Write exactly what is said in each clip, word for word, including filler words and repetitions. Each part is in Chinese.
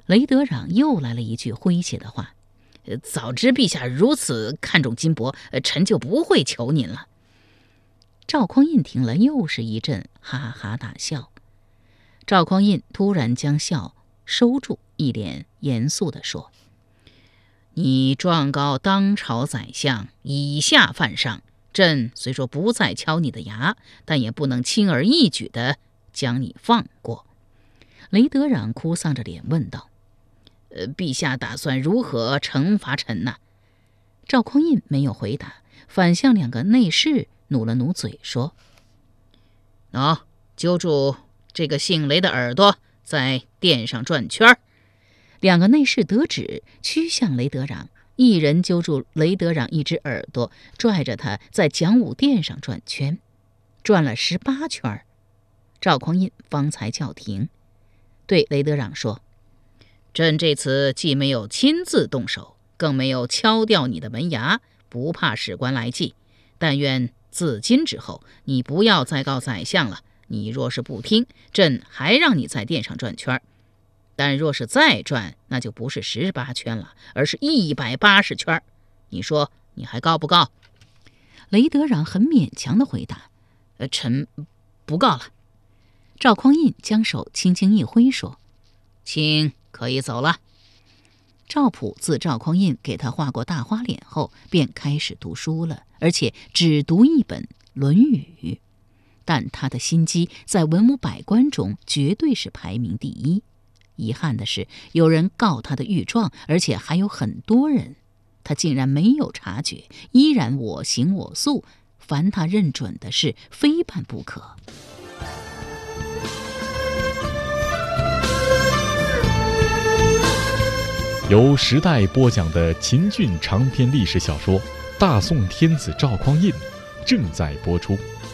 雷德壤又来了一句诙谐的话：“早知陛下如此看重金帛，臣就不会求您了。”赵匡胤听了，又是一阵哈哈大笑。赵匡胤突然将笑收住，一脸严肃地说：“你状告当朝宰相，以下犯上，朕虽说不再敲你的牙，但也不能轻而易举地将你放过。”雷德壤哭丧着脸问道：“呃，陛下打算如何惩罚臣呢？”赵匡胤没有回答，反向两个内侍努了努嘴说：“喏，揪住这个姓雷的耳朵，在殿上转圈。”两个内侍得旨，趋向雷德壤，一人揪住雷德壤一只耳朵，拽着他在讲武殿上转圈，转了十八圈。赵匡胤方才叫停，对雷德壤说：“朕这次既没有亲自动手，更没有敲掉你的门牙，不怕史官来记。但愿自今之后，你不要再告宰相了。你若是不听，朕还让你在殿上转圈。但若是再转，那就不是十八圈了，而是一百八十圈。你说你还告不告？”雷德壤很勉强地回答：“呃，臣不告了。”赵匡胤将手轻轻一挥，说：“卿可以走了。”赵普自赵匡胤给他画过大花脸后，便开始读书了，而且只读一本《论语》。但他的心机在文武百官中绝对是排名第一。遗憾的是，有人告他的御状，而且还有很多人，他竟然没有察觉，依然我行我素，凡他认准的事，非办不可。 由时代播讲的秦俊长篇历史小说《大宋天子赵匡胤》正在播出。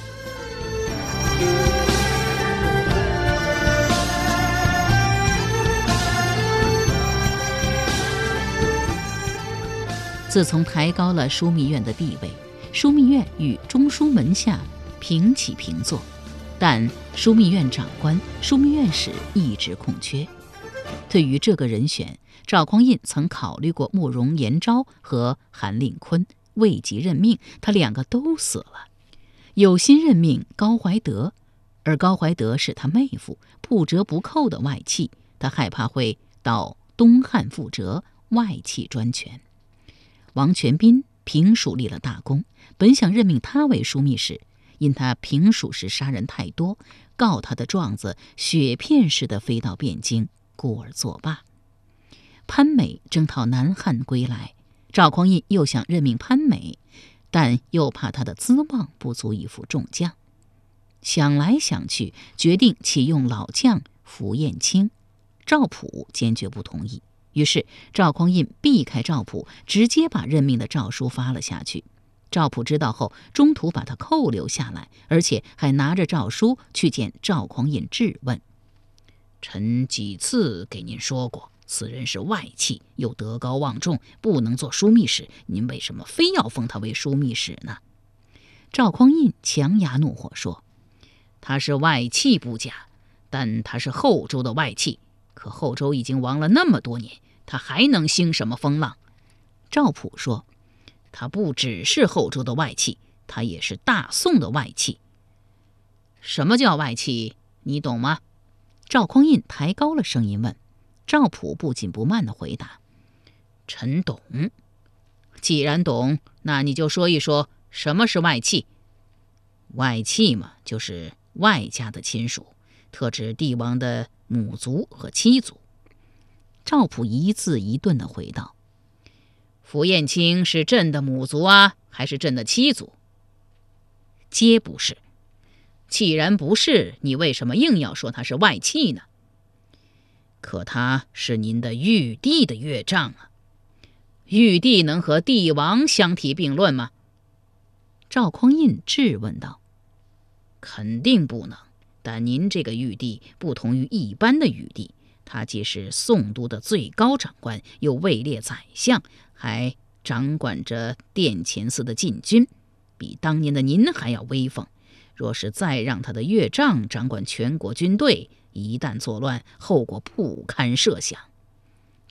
自从抬高了枢密院的地位，枢密院与中书门下平起平坐，但枢密院长官、枢密院使一直空缺。对于这个人选，赵匡胤曾考虑过慕容延昭和韩令坤，未及任命，他两个都死了。有心任命高怀德，而高怀德是他妹夫，不折不扣的外戚，他害怕会到东汉覆辙，外戚专权。王全斌平蜀立了大功，本想任命他为枢密使，因他平蜀时杀人太多，告他的状子雪片似的飞到汴京，故而作罢。潘美征讨南汉归来，赵匡胤又想任命潘美，但又怕他的资望不足以服众将。想来想去，决定启用老将符彦卿。赵普坚决不同意，于是赵匡胤避开赵普，直接把任命的诏书发了下去。赵普知道后，中途把他扣留下来，而且还拿着诏书去见赵匡胤质问：“臣几次给您说过，此人是外戚，又德高望重，不能做枢密使，您为什么非要封他为枢密使呢？”赵匡胤强压怒火说：“他是外戚不假，但他是后周的外戚，可后周已经亡了那么多年，他还能兴什么风浪？”赵普说：“他不只是后周的外戚，他也是大宋的外戚。”“什么叫外戚？你懂吗？”赵匡胤抬高了声音问。赵普不紧不慢地回答：“臣懂。”“既然懂，那你就说一说什么是外戚。”“外戚嘛，就是外家的亲属，特指帝王的母族和妻族。”赵普一字一顿地回道：“符彦卿是朕的母族啊，还是朕的妻族？”“皆不是。”“既然不是，你为什么硬要说他是外戚呢？”“可他是您的玉帝的岳丈啊，玉帝能和帝王相提并论吗？”赵匡胤质问道。“肯定不能，但您这个玉帝不同于一般的玉帝，他既是宋都的最高长官，又位列宰相，还掌管着殿前司的禁军，比当年的您还要威风。若是再让他的岳丈掌管全国军队，一旦作乱，后果不堪设想。”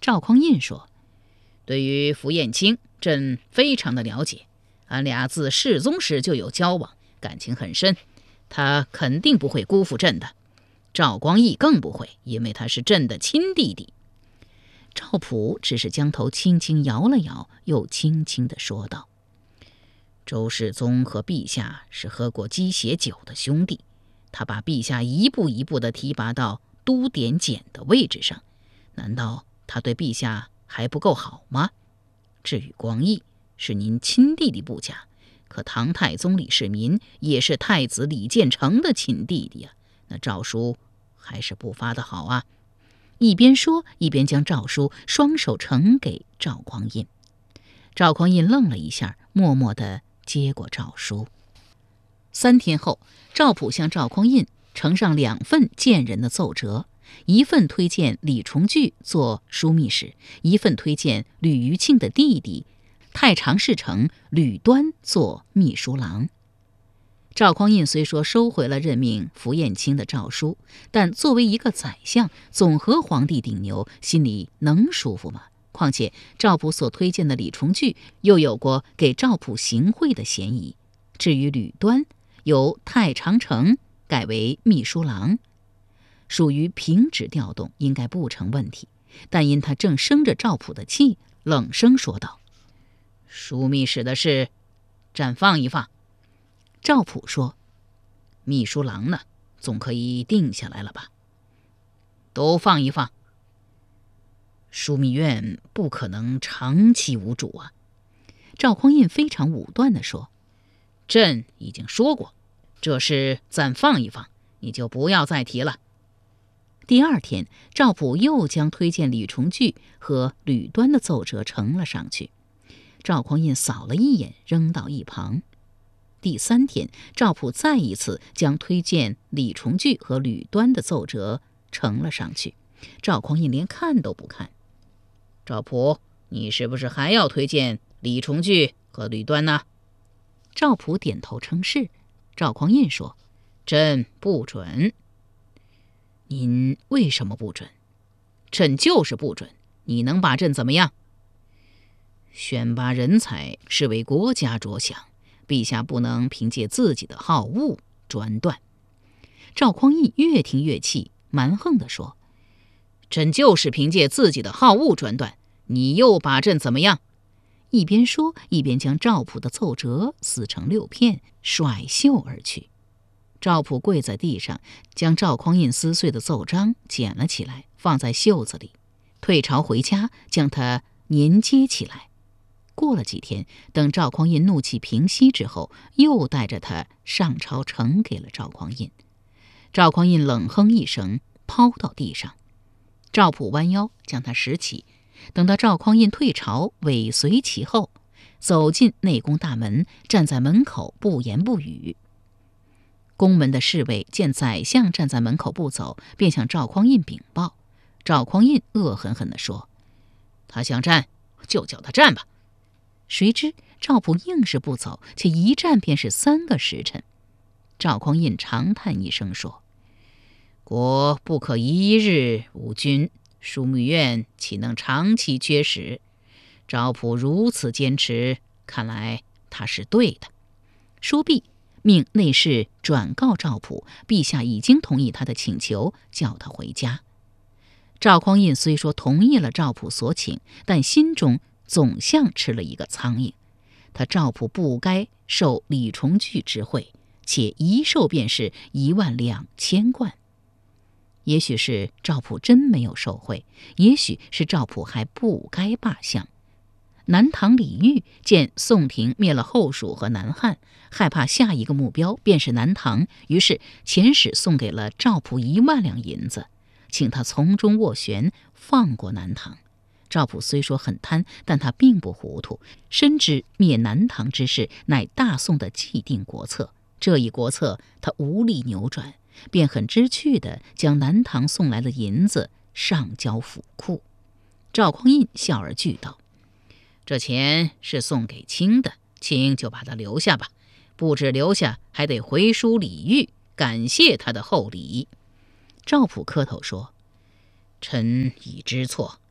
赵匡胤说：“对于符彦卿，朕非常的了解，俺俩自世宗时就有交往，感情很深，他肯定不会辜负朕的。赵光义更不会，因为他是朕的亲弟弟。”赵普只是将头轻轻摇了摇，又轻轻地说道：“周世宗和陛下是喝过鸡血酒的兄弟，他把陛下一步一步地提拔到都点检的位置上，难道他对陛下还不够好吗？至于光义，是您亲弟弟不假，可唐太宗李世民也是太子李建成的亲弟弟啊，那诏书还是不发的好啊。”一边说一边将诏书双手呈给赵匡胤。赵匡胤愣了一下，默默地接过诏书。三天后，赵普向赵匡胤呈上两份荐人的奏折，一份推荐李重聚做枢密使，一份推荐吕余庆的弟弟太常侍丞吕端做秘书郎。赵匡胤虽说收回了任命符彦卿的诏书，但作为一个宰相，总和皇帝顶牛，心里能舒服吗？况且赵普所推荐的李重聚又有过给赵普行贿的嫌疑。至于吕端，由太常丞改为秘书郎，属于平职调动，应该不成问题。但因他正生着赵普的气，冷声说道：“枢密使的事，暂放一放。”赵普说：“秘书郎呢，总可以定下来了吧？”“都放一放。”“枢密院不可能长期无主啊。”赵匡胤非常武断地说：“朕已经说过，这事暂放一放，你就不要再提了。”第二天，赵普又将推荐李重聚和吕端的奏折呈了上去。赵匡胤扫了一眼，扔到一旁。第三天，赵普再一次将推荐李重聚和吕端的奏折呈了上去。赵匡胤连看都不看。“赵普，你是不是还要推荐李重聚和吕端呢？”赵普点头称是。赵匡胤说：“朕不准。”“您为什么不准？”“朕就是不准，你能把朕怎么样？”“选拔人才是为国家着想，陛下不能凭借自己的好恶专断。”赵匡胤越听越气，蛮横地说：“朕就是凭借自己的好恶专断，你又把朕怎么样？”一边说一边将赵普的奏折撕成六片，甩袖而去。赵普跪在地上，将赵匡胤撕碎的奏章捡了起来，放在袖子里，退朝回家，将它粘接起来。过了几天，等赵匡胤怒气平息之后，又带着他上朝呈给了赵匡胤。赵匡胤冷哼一声，抛到地上。赵普弯腰将他拾起，等到赵匡胤退朝，尾随其后，走进内宫大门，站在门口不言不语。宫门的侍卫见宰相站在门口不走，便向赵匡胤禀报。赵匡胤恶狠狠地说：“他想站就叫他站吧。”谁知赵普硬是不走，且一站便是三个时辰。赵匡胤长叹一声说：“国不可一日无君，枢密院岂能长期缺使？赵普如此坚持，看来他是对的。”说毕，命内侍转告赵普，陛下已经同意他的请求，叫他回家。赵匡胤虽说同意了赵普所请，但心中总像吃了一个苍蝇。他赵普不该受李重聚之惠，且一受便是一万两千贯。也许是赵普真没有受贿，也许是赵普还不该罢相。南唐李煜见宋廷灭了后蜀和南汉，害怕下一个目标便是南唐，于是遣使送给了赵普一万两银子，请他从中斡旋，放过南唐。赵普虽说很贪，但他并不糊涂，深知灭南唐之事乃大宋的既定国策，这一国策他无力扭转，便很知趣地将南唐送来的银子上交府库。赵匡胤笑而句道：“这钱是送给卿的，卿就把它留下吧，不止留下，还得回书李煜，感谢他的厚礼。”赵普磕头说：“臣已知错，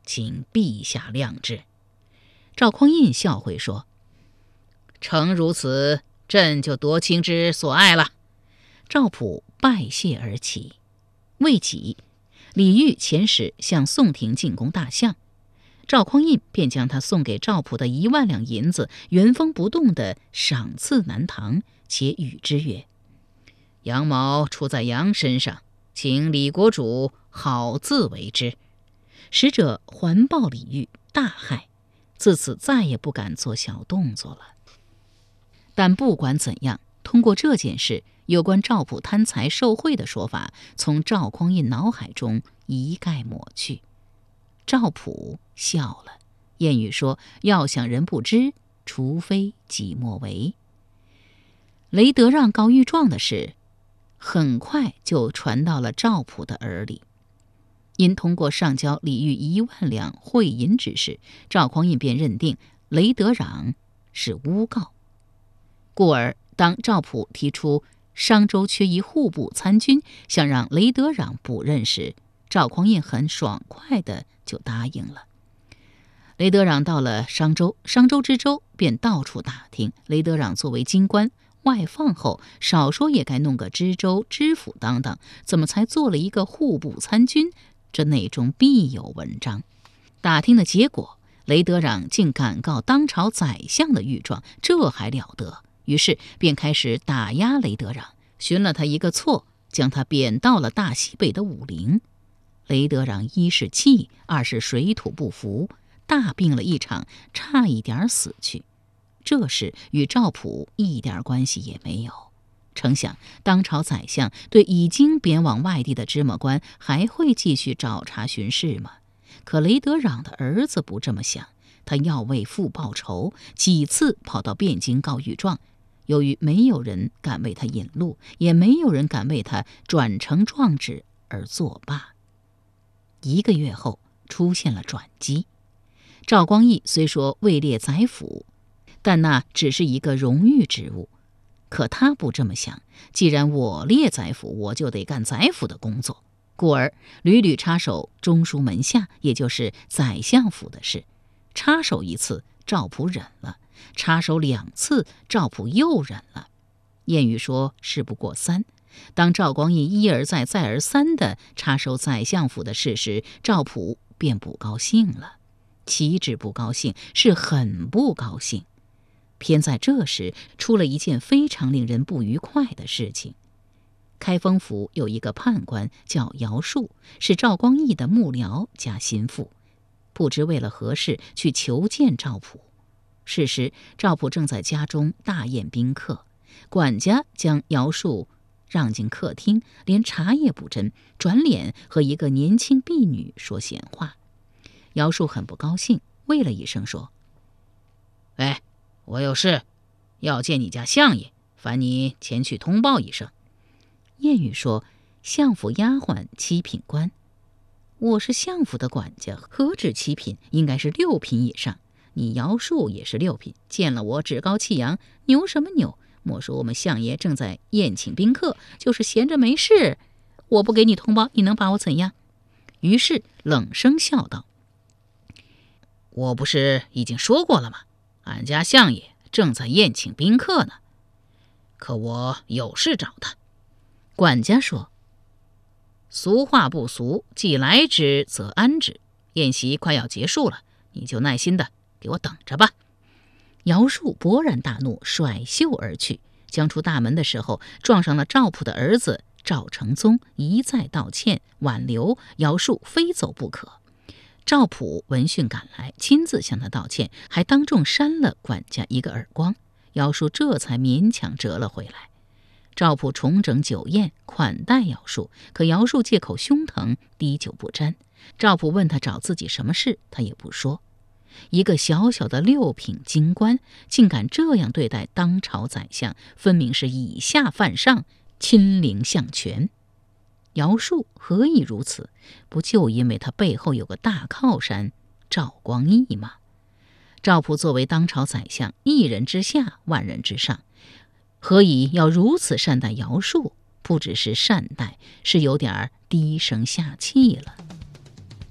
请陛下谅之。赵匡胤笑回说：诚如此，朕就夺卿之所爱了。赵普拜谢而起。未几，李煜遣使向宋廷进攻大象，赵匡胤便将他送给赵普的一万两银子原封不动地赏赐南唐，且语之曰：羊毛出在羊身上，请李国主好自为之。使者还报李煜，大骇，自此再也不敢做小动作了。但不管怎样，通过这件事，有关赵普贪财受贿的说法从赵匡胤脑海中一概抹去。赵普笑了，谚语说：要想人不知，除非己莫为。雷德让告御状的事很快就传到了赵普的耳里。因通过上交李煜一万两贿银之事，赵匡胤便认定雷德让是诬告，故而当赵普提出商州缺一户部参军，想让雷德让补任时，赵匡胤很爽快的就答应了。雷德让到了商州，商州知州便到处打听，雷德让作为京官外放后，少说也该弄个知州知府当当，怎么才做了一个户部参军？这内中必有文章。打听的结果，雷德让竟敢告当朝宰相的御状，这还了得？于是便开始打压雷德让，寻了他一个错，将他贬到了大西北的武陵。雷德让一是气，二是水土不服，大病了一场，差一点死去。这事与赵普一点关系也没有。诚想当朝宰相对已经贬往外地的芝麻官还会继续找茬巡视吗？可雷德让的儿子不这么想，他要为父报仇，几次跑到汴京告御状。由于没有人敢为他引路，也没有人敢为他转成状纸而作罢。一个月后出现了转机。赵光义虽说位列宰辅，但那只是一个荣誉职务。可他不这么想，既然我列宰辅，我就得干宰辅的工作，故而屡屡插手中书门下，也就是宰相府的事。插手一次，赵普忍了；插手两次，赵普又忍了。谚语说事不过三，当赵光义一而再再而三地插手宰相府的事时，赵普便不高兴了。岂止不高兴，是很不高兴。偏在这时出了一件非常令人不愉快的事情。开封府有一个判官叫姚树，是赵光义的幕僚加心腹，不知为了何事去求见赵普。是时赵普正在家中大宴宾客，管家将姚树让进客厅，连茶也不斟，转脸和一个年轻婢女说闲话。姚树很不高兴，喂了一声说：哎，我有事要见你家相爷，烦你前去通报一声。谚语说相府丫鬟七品官，我是相府的管家，何止七品，应该是六品以上。你姚树也是六品，见了我趾高气扬，牛什么牛？莫说我们相爷正在宴请宾客，就是闲着没事，我不给你通报，你能把我怎样？于是冷声笑道：我不是已经说过了吗？俺家相爷正在宴请宾客呢，可我有事找他。管家说：俗话不俗，既来之则安之，宴席快要结束了，你就耐心的给我等着吧。姚树勃然大怒，甩袖而去。将出大门的时候，撞上了赵普的儿子赵承宗，一再道歉挽留，姚树非走不可。赵普闻讯赶来，亲自向他道歉，还当众扇了管家一个耳光。姚树这才勉强折了回来。赵普重整酒宴，款待姚树，可姚树借口胸疼，滴酒不沾。赵普问他找自己什么事，他也不说。一个小小的六品京官，竟敢这样对待当朝宰相，分明是以下犯上，亲临相权。姚树何以如此？不就因为他背后有个大靠山赵光义吗？赵普作为当朝宰相，一人之下，万人之上，何以要如此善待姚树？不只是善待，是有点低声下气了。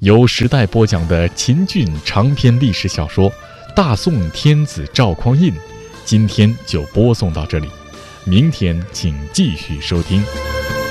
由时代播讲的秦俊长篇历史小说《大宋天子赵匡胤》，今天就播送到这里，明天请继续收听。